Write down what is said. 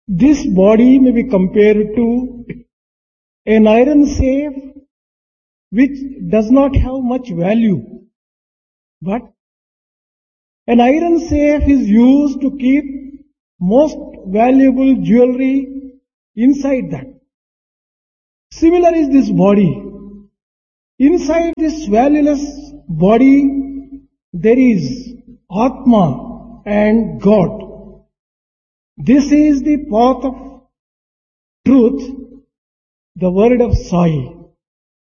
This body may be compared to an iron safe which does not have much value, but an iron safe is used to keep most valuable jewelry inside that. Similar is this body. Inside this valueless body, there is Atma and God. This is the path of truth, the word of Sai.